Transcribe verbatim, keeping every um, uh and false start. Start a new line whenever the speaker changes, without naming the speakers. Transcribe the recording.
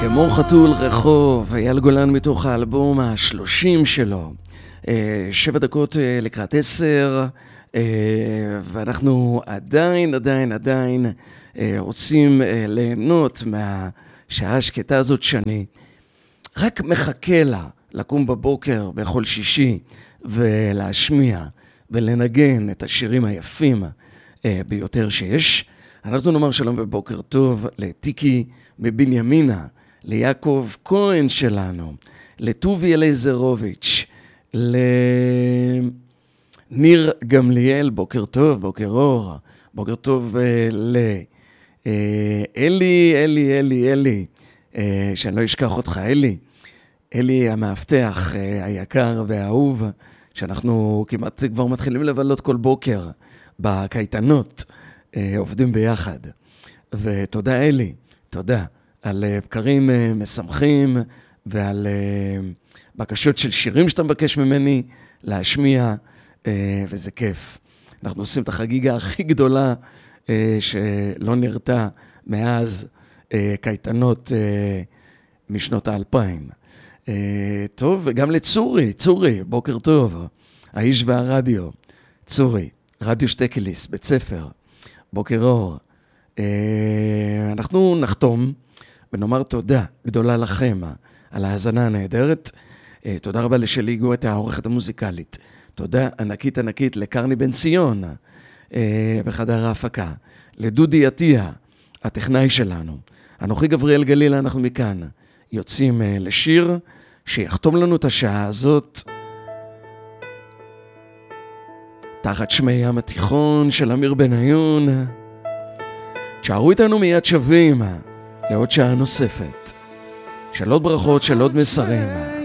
כמו חתול רחוב, אייל גולן מתוך האלבום השלושים שלו. שבע דקות לקראת עשר, ואנחנו עדיין, עדיין, עדיין רוצים ליהנות מהשעה השקטה הזאת שאני רק מחכה לה, לקום בבוקר בכל שישי ולהשמיע ולנגן את השירים היפים ביותר שיש. אנחנו נאמר שלום ובוקר טוב לטיקי מבנימינה, ליעקב כהן שלנו, לטובי אליזרוביץ', לניר גמליאל, בוקר טוב, בוקר אור, בוקר טוב לאלי, אלי, אלי, אלי, שאני לא אשכח אותך, אלי, אלי המאבטח היקר והאהוב, שאנחנו כמעט כבר מתחילים לבלות כל בוקר בקייטנות, עובדים ביחד. ותודה אלי, תודה על בקרים משמחים ועל בקשות של שירים שאתה מבקש ממני להשמיע, וזה כיף. אנחנו עושים את החגיגה הכי גדולה שלא נראתה מאז קייטנות משנות האלפיים. טוב, וגם לצורי, צורי, בוקר טוב, האיש והרדיו, צורי, רדיו שטקליס, בית ספר, בוקר אור. אנחנו נחתום ונאמר תודה גדולה לכם על ההאזנה הנהדרת. תודה רבה לשלי גואט, העורכת המוזיקלית. תודה ענקית ענקית לקרני בן ציון בחדר ההפקה. לדודי עטיה, הטכנאי שלנו. אנוכי גבריאל גליל, אנחנו מכאן יוצאים לשיר שיחתום לנו את השעה הזאת תחת שמי ים התיכון של אמיר בניון. תשארו איתנו מיד שווים לעוד שעה נוספת של עוד ברכות, של עוד מסרים.